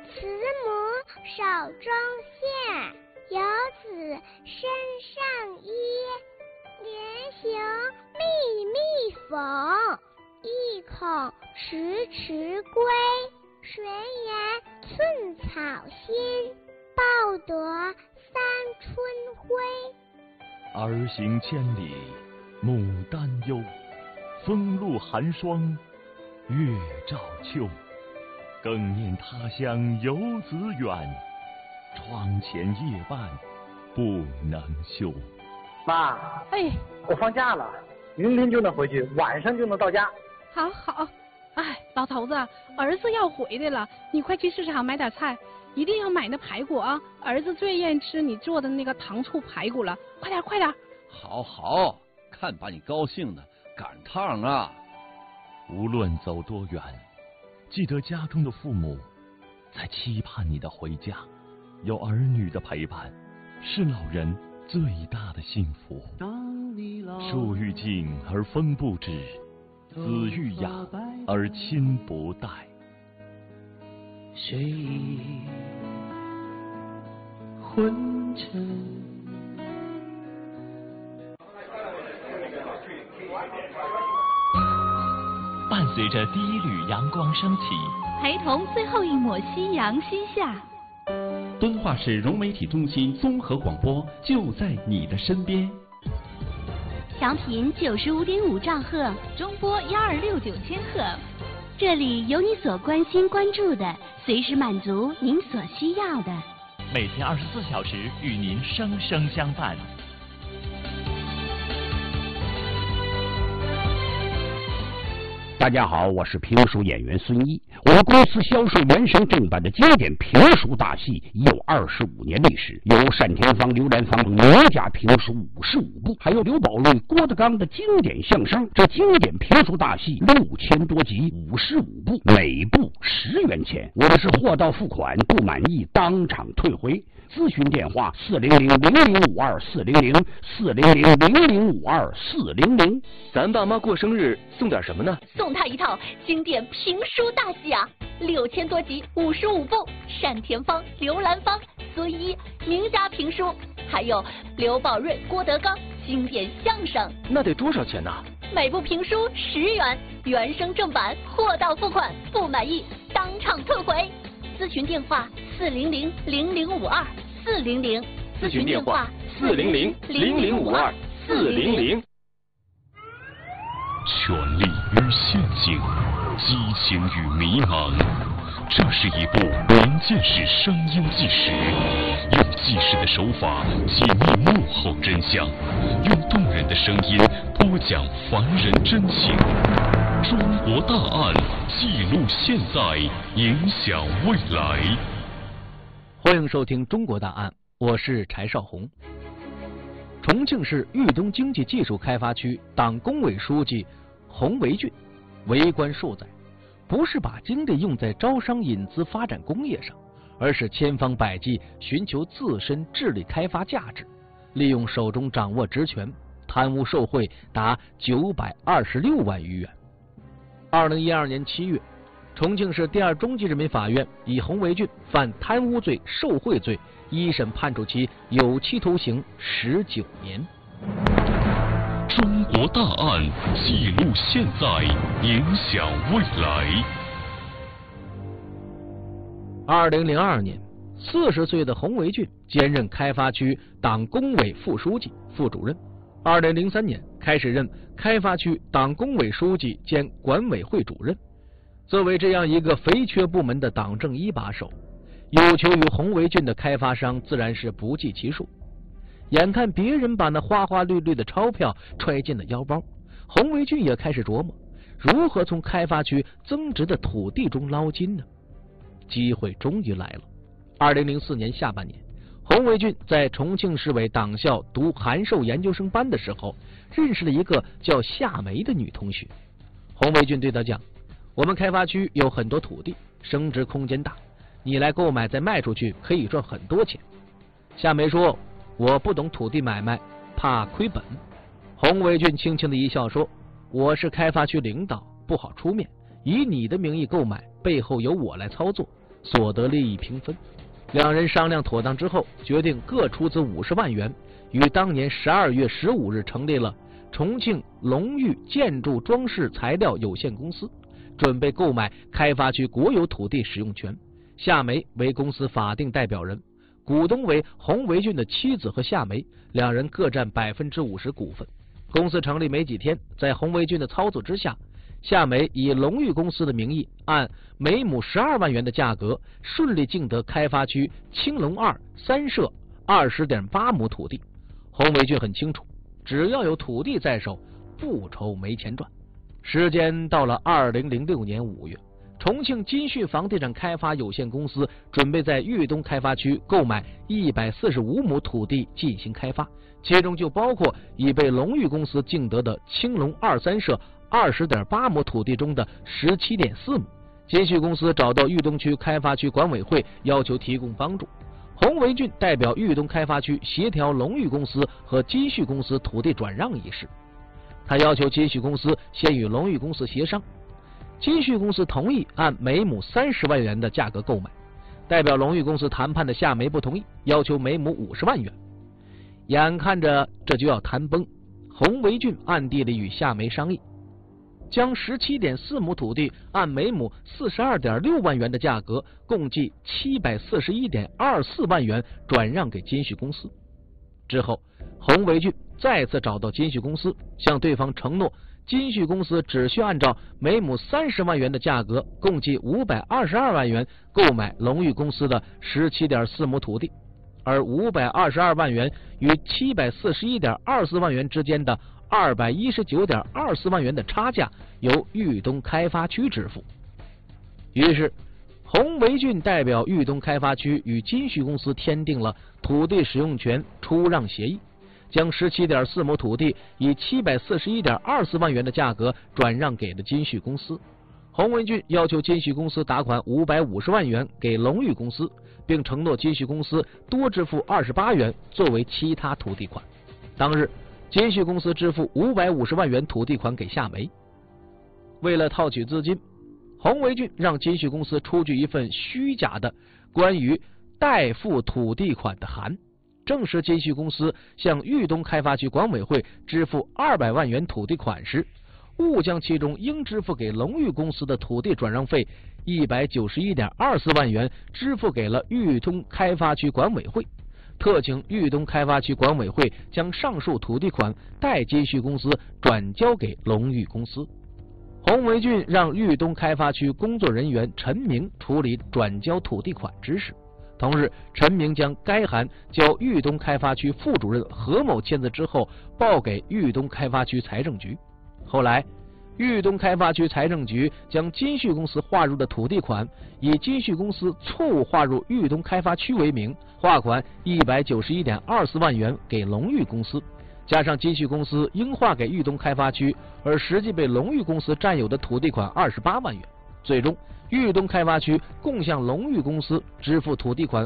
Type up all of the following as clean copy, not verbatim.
慈母手中线，游子身上衣。连行密密缝，意恐迟迟归。谁言寸草心，报得三春晖。 儿行千里母担忧，风露寒霜月照秋。更念他乡游子远，窗前夜半不能休。 妈， 哎， 我放假了，明天就能回去，晚上就能到家。 好好，哎，老头子，儿子要回来了，你快去市场买点菜，一定要买那排骨啊！儿子最愿意吃你做的那个糖醋排骨了，快点快点！ 好好，看把你高兴的，赶趟啊！ 无论走多远，记得家中的父母在期盼你的回家，有儿女的陪伴，是老人最大的幸福。树欲静而风不止，子欲养而亲不待。 谁已昏沉？ 伴随着第一缕阳光升起， 陪同最后一抹夕阳西下。 敦化市融媒体中心综合广播就在你的身边。 调频95.5兆赫，中波1269千赫，这里有你所关心关注的，随时满足您所需要的。 每天24小时与您生生相伴。 大家好，我是评书演员孙一。我们公司销售原声正版的经典评书大戏已有25年历史，有单田芳、刘兰芳名家评书55部，还有刘宝瑞、郭德纲的经典相声。这经典评书大戏6000多集，55部，每部10元钱。我们是货到付款，不满意当场退回。咨询电话400-0052-400，400-0052-400。 咱爸妈过生日送点什么呢？ 送他一套经典评书大戏啊，6000多集55部，单田芳、刘兰芳、孙一名家评书，还有刘宝瑞、郭德纲经典相声。 那得多少钱呢？ 每部评书10元，原声正版，货到付款，不满意当场退回。咨询电话400-0052-400， 咨询电话400-0052-400。 权力与陷阱，激情与迷茫，这是一部民间史声音纪实，用纪实的手法解密幕后真相，用动人的声音播讲凡人真情。中国大案，记录现在，影响未来。 欢迎收听《中国大案》，我是柴少红。重庆市豫东经济技术开发区党工委书记洪维俊为官数载，不是把精力用在招商引资发展工业上，而是千方百计寻求自身智力开发价值，利用手中掌握职权，贪污受贿达926万余元。2012年7月，重庆市第二中级人民法院以洪维俊犯贪污罪、受贿罪，一审判处其有期徒刑19年。 中国大案，记录现在，影响未来。 2002年，40岁的洪维俊兼任开发区党工委副书记、副主任。2003年开始任开发区党工委书记兼管委会主任。作为这样一个肥缺部门的党政一把手，有求于洪维俊的开发商自然是不计其数。眼看别人把那花花绿绿的钞票揣进了腰包，洪维俊也开始琢磨如何从开发区增值的土地中捞金呢？机会终于来了。2004年下半年，洪维俊在重庆市委党校读函授研究生班的时候，认识了一个叫夏梅的女同学。洪维俊对她讲，我们开发区有很多土地，升值空间大，你来购买再卖出去可以赚很多钱。夏梅说，我不懂土地买卖，怕亏本。洪维俊轻轻的一笑说，我是开发区领导，不好出面，以你的名义购买，背后由我来操作， 所得利益平分。两人商量妥当之后，决定各出资50万元，于当年12月15日成立了重庆龙玉建筑装饰材料有限公司，准备购买开发区国有土地使用权。夏梅为公司法定代表人，股东为洪维俊的妻子和夏梅，两人各占50%股份。公司成立没几天，在洪维俊的操作之下，夏梅以龙玉公司的名义，按每亩12万元的价格，顺利竞得开发区青龙23社 20.8亩土地。洪维俊很清楚，只要有土地在手，不愁没钱赚。时间到了2006年5月，重庆金旭房地产开发有限公司准备在豫东开发区购买145亩土地进行开发，其中就包括已被龙玉公司竞得的青龙2、3社 20.8亩土地中的17.4亩。金旭公司找到豫东区开发区管委会，要求提供帮助。洪维俊代表豫东开发区协调龙玉公司和金旭公司土地转让一事，他要求金旭公司先与龙玉公司协商。金旭公司同意按每亩30万元的价格购买，代表龙玉公司谈判的夏梅不同意，要求每亩50万元。眼看着这就要谈崩，洪维俊暗地里与夏梅商议，将17.4亩土地按每亩42.6万元的价格，共计741.24万元转让给金旭公司。之后，洪维俊再次找到金旭公司，向对方承诺金旭公司只需按照每亩30万元的价格，共计522万元购买龙玉公司的17.4亩土地，而522万元与741.24万元之间的219.24万元的差价由豫东开发区支付。于是洪维俊代表豫东开发区与金旭公司签订了土地使用权出让协议，将17.4亩土地以741.24万元的价格转让给了金旭公司。洪维俊要求金旭公司打款550万元给龙玉公司，并承诺金旭公司多支付28元作为其他土地款。当日金旭公司支付550万元土地款给夏梅。为了套取资金，洪维俊让金旭公司出具一份虚假的关于代付土地款的函，证实金旭公司向豫东开发区管委会支付200万元土地款时，误将其中应支付给龙玉公司的土地转让费191.24万元支付给了豫东开发区管委会，特请豫东开发区管委会将上述土地款代金旭公司转交给龙玉公司。洪维俊让豫东开发区工作人员陈明处理转交土地款之事。同日，陈明将该函交豫东开发区副主任何某签字之后，报给豫东开发区财政局。后来，豫东开发区财政局将金旭公司划入的土地款以金旭公司错误划入豫东开发区为名，划款191.24万元给龙玉公司，加上金旭公司应划给豫东开发区而实际被龙玉公司占有的土地款28万元，最终豫东开发区共向龙玉公司支付土地款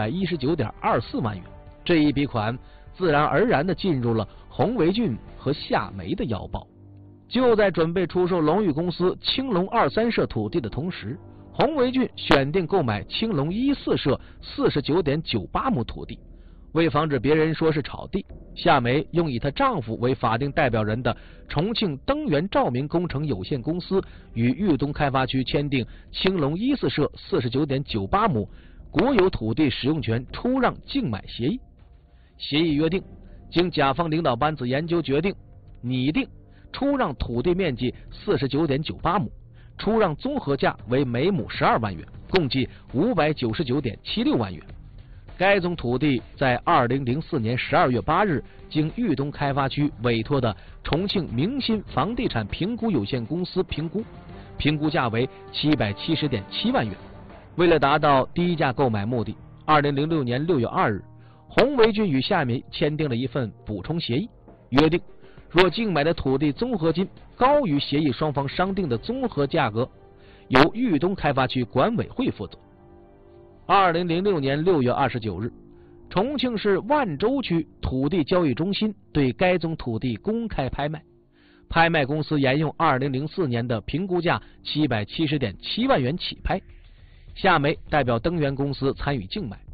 219.24万元。这一笔款自然而然地进入了洪维俊和夏梅的腰包。就在准备出售龙玉公司青龙2、3社土地的同时，洪维俊选定购买青龙1、4社 49.98亩土地。为防止别人说是炒地，夏梅用以她丈夫为法定代表人的重庆登源照明工程有限公司与豫东开发区签订青龙1、4社 49.98亩国有土地使用权出让竞买协议。协议约定，经甲方领导班子研究决定，拟定出让土地面积49.98亩，出让综合价为每亩12万元，共计599.76万元。该宗土地在2004年12月8日经豫东开发区委托的重庆明鑫房地产评估有限公司评估，评估价为770.7万元。为了达到低价购买目的，2006年6月2日，洪维俊与夏梅签订了一份补充协议，约定若竞买的土地综合金高于协议双方商定的综合价格，由豫东开发区管委会负责。2006年6月29日，重庆市万州区土地交易中心对该宗土地公开拍卖，拍卖公司沿用2004年的评估价770.7万元起拍。 夏梅代表登源公司参与竞买，